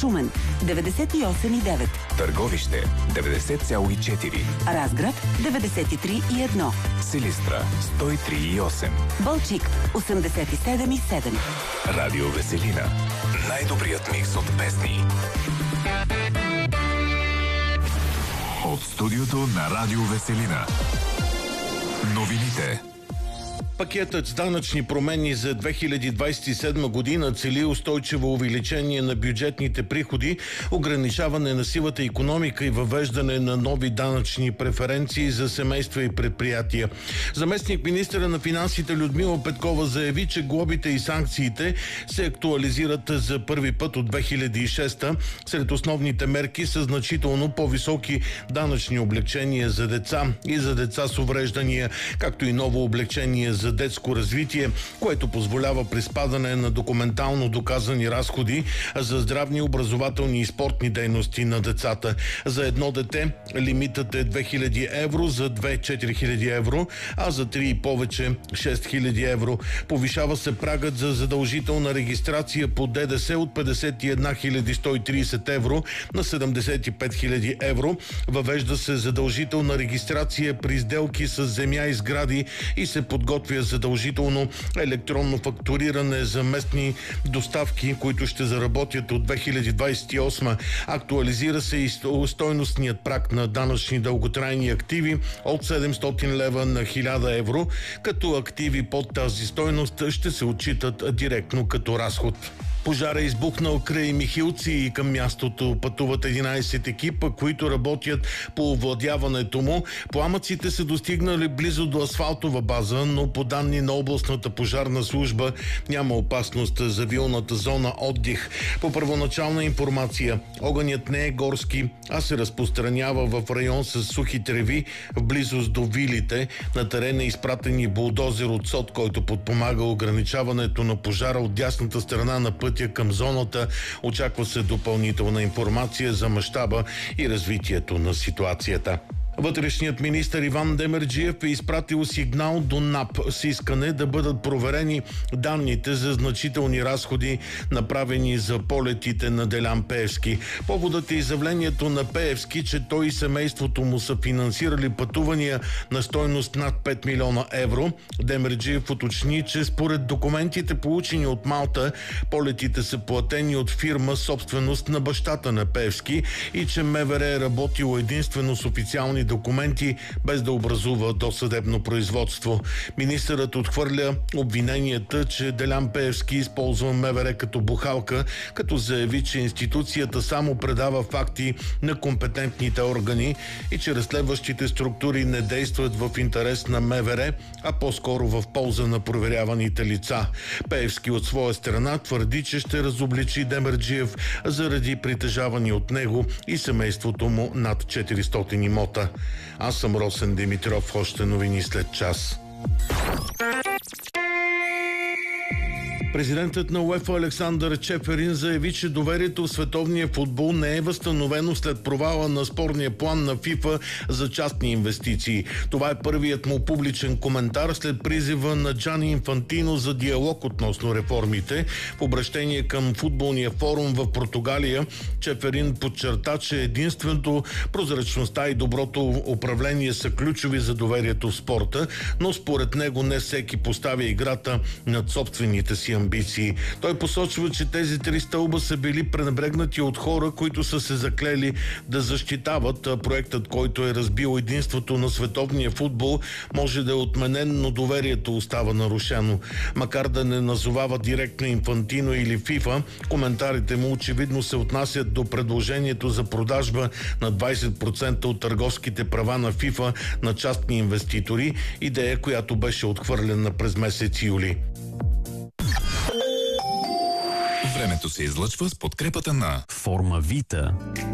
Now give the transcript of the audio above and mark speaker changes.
Speaker 1: Шумен 98,9,
Speaker 2: Търговище 90,4,
Speaker 1: Разград 93,1,
Speaker 2: Силистра 103,8,
Speaker 1: Балчик 87,7.
Speaker 2: Радио Веселина. Най-добрият микс от песни. От студиото на Радио Веселина. Новините.
Speaker 3: Пакетът с данъчни промени за 2027 година цели устойчиво увеличение на бюджетните приходи, ограничаване на сивата икономика и въвеждане на нови данъчни преференции за семейства и предприятия. Заместник министъра на финансите Людмила Петкова заяви, че глобите и санкциите се актуализират за първи път от 2006. Сред основните мерки са значително по-високи данъчни облекчения за деца и за деца с увреждания, както и ново облекчение за детско развитие, което позволява приспадане на документално доказани разходи за здравни, образователни и спортни дейности на децата. За едно дете лимитът е 2000 евро, за 2 4000 евро, а за 3 и повече 6000 евро. Повишава се прагът за задължителна регистрация по ДДС от 51 130 евро на 75 000 евро. Въвежда се задължителна регистрация при сделки с земя и сгради и се подготвя задължително електронно фактуриране за местни доставки, които ще заработят от 2028. Актуализира се и стойностният праг на данъчни дълготрайни активи от 700 лева на 1000 евро, като активи под тази стойност ще се отчитат директно като разход. Пожар е избухнал край Михилци и към мястото пътуват 11 екипа, които работят по овладяването му. Пламъците са достигнали близо до асфалтова база, но по данни на областната пожарна служба няма опасност за вилната зона отдих. По първоначална информация, огънят не е горски, а се разпространява в район с сухи треви в близост до вилите. На терена е изпратени булдозер от СОД, който подпомага ограничаването на пожара от дясната страна на пътя към зоната. Очаква се допълнителна информация за мащаба и развитието на ситуацията. Вътрешният министър Иван Демерджиев е изпратил сигнал до НАП с искане да бъдат проверени данните за значителни разходи, направени за полетите на Делян Пеевски. Поводът е изявлението на Пеевски, че той и семейството му са финансирали пътувания на стойност над 5 милиона евро. Демерджиев уточни, че според документите, получени от Малта, полетите са платени от фирма собственост на бащата на Пеевски и че МВР е работило единствено с официални документи, без да образува досъдебно производство. Министърът отхвърля обвиненията, че Делян Пеевски използва МВР като бухалка, като заяви, че институцията само предава факти на компетентните органи и че разследващите структури не действат в интерес на МВР, а по-скоро в полза на проверяваните лица. Пеевски от своя страна твърди, че ще разобличи Демерджиев заради притежавани от него и семейството му над 400 имота. Аз съм Росен Димитров. Още новини след час. Президентът на УЕФА Александър Чеферин заяви, че доверието в световния футбол не е възстановено след провала на спорния план на ФИФА за частни инвестиции. Това е първият му публичен коментар след призива на Джани Инфантино за диалог относно реформите. В обращение към футболния форум в Португалия, Чеферин подчерта, че единственото прозрачността и доброто управление са ключови за доверието в спорта, но според него не всеки поставя играта над собствените си амбиции. Той посочва, че тези три стълба са били пренебрегнати от хора, които са се заклели да защитават. Проектът, който е разбил единството на световния футбол, може да е отменен, но доверието остава нарушено. Макар да не назовава директно Инфантино или ФИФА, коментарите му очевидно се отнасят до предложението за продажба на 20% от търговските права на ФИФА на частни инвеститори, идея, която беше отхвърлена през месец юли.
Speaker 2: Времето се излъчва с подкрепата на
Speaker 4: Форма Вита.